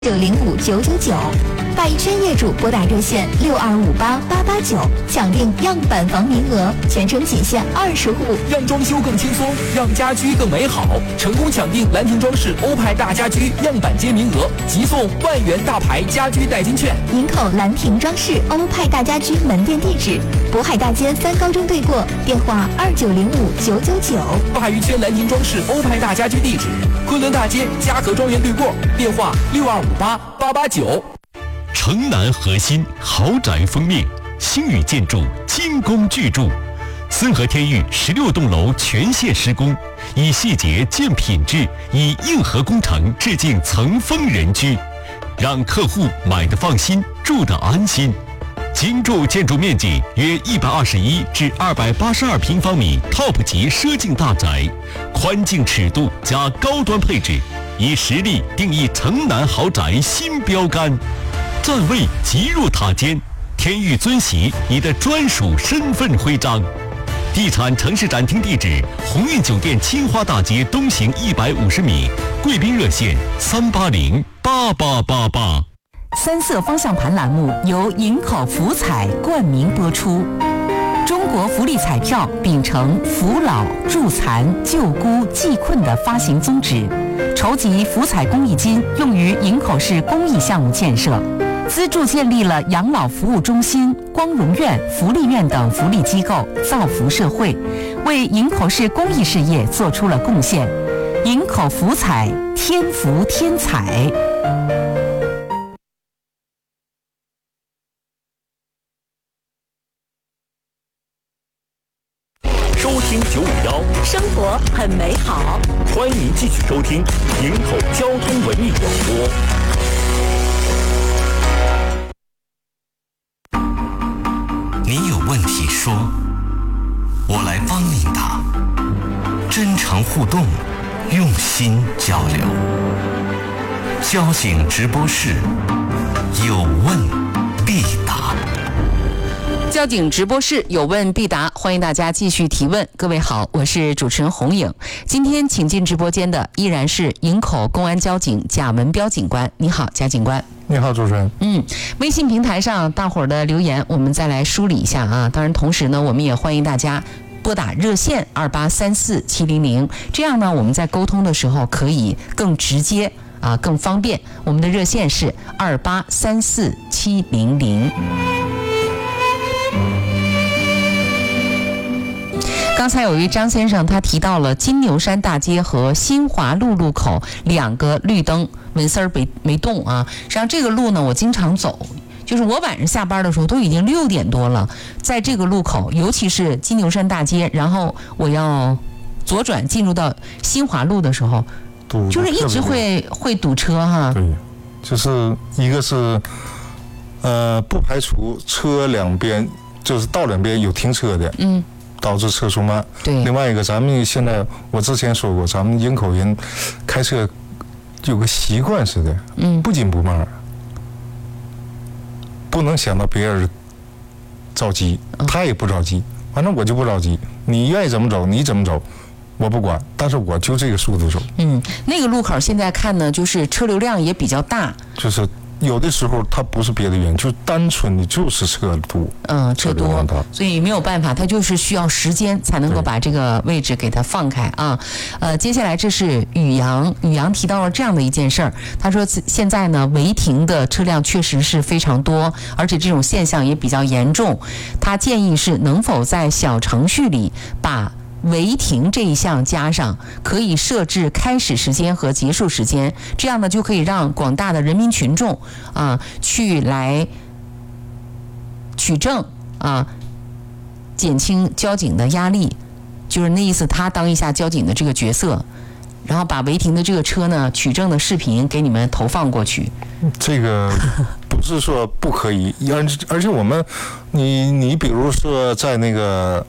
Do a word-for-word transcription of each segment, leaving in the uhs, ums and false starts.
九零五九九九，百圈业主拨打热线六二五八八八九抢订样板房名额，全程仅限二十户， 让装修更轻松，让家居更美好。成功抢订兰亭装饰欧派大家居样板间名额，即送万元大牌家居代金券。 营口兰亭装饰欧派大家居门店地址：渤海大街三高中对过，电话二九零五九九九。 鲅鱼圈兰亭装饰欧派大家居地址：昆仑大街嘉禾庄园对过，电话六二五八八八九。 城南核心豪宅封面，星宇建筑精工巨筑，森和天域十六栋楼全线施工，以细节见品质，以硬核工程致敬层峰人居，让客户买得放心，住得安心。精筑建筑面积约一百二十一至二百八十二平方米 ，Top 级奢境大宅，宽净尺度加高端配置，以实力定义城南豪宅新标杆。站位极入塔尖，天域尊玺你的专属身份徽章。地产城市展厅地址：鸿运酒店青花大街东行一百五十米，贵宾热线三八零八八八八。 三色方向盘栏目由营口福彩冠名播出。中国福利彩票秉承扶老助残救孤济困的发行宗旨，筹集福彩公益金用于营口市公益项目建设，资助建立了养老服务中心、光荣院、福利院等福利机构，造福社会，为营口市公益事业做出了贡献。营口福彩，天福天彩。 收听九五幺， 生活很美好。 欢迎继续收听营口交通文艺广播。 你有问题说，我来帮你答。真诚互动，用心交流。交警直播室，有问必答。 交警直播室有问必答，欢迎大家继续提问。各位好，我是主持人洪颖。今天请进直播间的依然是营口公安交警贾文彪警官。你好，贾警官。 你好，主持人。 嗯，微信平台上大伙儿的留言，我们再来梳理一下啊。当然，同时呢，我们也欢迎大家拨打热线二八三四七零零，这样呢，我们在沟通的时候可以更直接啊，更方便。我们的热线是二八三四七零零。刚才有一位张先生，他提到了金牛山大街和新华路路口两个绿灯纹丝儿没没动啊。实际上这个路呢，我经常走，就是我晚上下班的时候都已经六点多了，在这个路口，尤其是金牛山大街，然后我要左转进入到新华路的时候，就是一直会会堵车哈。 对，就是一个是呃不排除车两边就是道两边有停车的，嗯。导致车速慢。 对。 另外一个，咱们现在我之前说过，咱们营口人开车有个习惯似的，嗯，不紧不慢，不能想到别人着急，他也不着急，反正我就不着急。你愿意怎么走，你怎么走，我不管，但是我就这个速度走。 嗯，那个路口现在看呢，就是车流量也比较大。 就是。有的时候它不是别的原因，就单纯的就是车多， 嗯，车多，所以没有办法，它就是需要时间才能够把这个位置给它放开啊。呃，接下来这是宇阳，宇阳提到了这样的一件事儿，他说现在呢违停的车辆确实是非常多，而且这种现象也比较严重。他建议是能否在小程序里把违停这一项加上，可以设置开始时间和结束时间，这样呢就可以让广大的人民群众啊去来取证啊，减轻交警的压力，就是那意思，他当一下交警的这个角色，然后把违停的这个车呢取证的视频给你们投放过去。 这个不是说不可以，而而且我们，你你比如说在那个。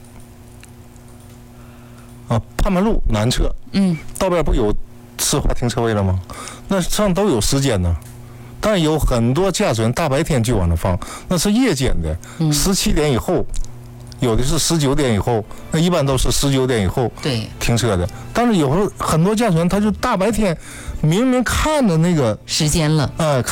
啊，盼门路南侧，嗯，道边不有私化停车位了吗？那上都有时间呢，但有很多驾驶员大白天就往那放，那是夜间的，十七点以后， 有的是十九点以后，那一般都是十九点以后对停车的。但是有时候很多驾驶员他就大白天明明看着那个时间了， 呃